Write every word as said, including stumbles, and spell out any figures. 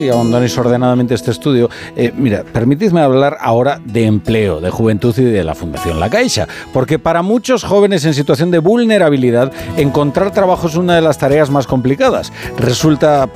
y abandonéis ordenadamente este estudio. Eh, mira, permitidme hablar ahora de empleo, de juventud y de la Fundación La Caixa, porque para muchos jóvenes en situación de vulnerabilidad, encontrar trabajo es una de las tareas más complicadas. Resulta